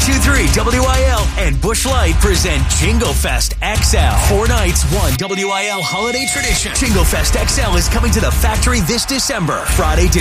92.3 WIL and Busch Light present Jingle Fest XL. 4 nights, one WIL holiday tradition. Jingle Fest XL is coming to the factory this December. Friday,